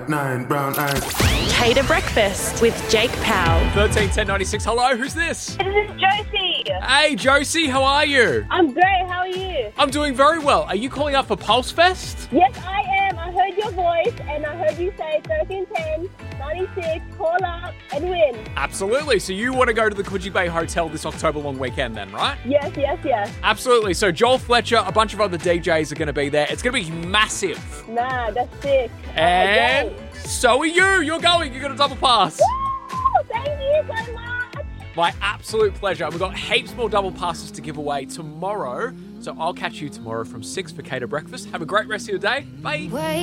9 brown eyes. Cater Breakfast with Jake Powell. 13 10 96. Hello, who's this? This is Josie. Hey, Josie, how are you? I'm great. How are you? I'm doing very well. Are you calling up for Pulse Fest? Yes, I am. I heard your voice and I heard you say 1310 96. Call up and win. Absolutely. So you want to go to the Coogee Bay Hotel this October long weekend then, right? Yes, yes, yes. Absolutely. So Joel Fletcher, a bunch of other DJs are going to be there. It's going to be massive. Nah, that's sick. And so are you. You're going. You're going to double pass. Woo! Thank you so much. My absolute pleasure. We've got heaps more double passes to give away tomorrow. So I'll catch you tomorrow from 6 for Cater Breakfast. Have a great rest of your day. Bye.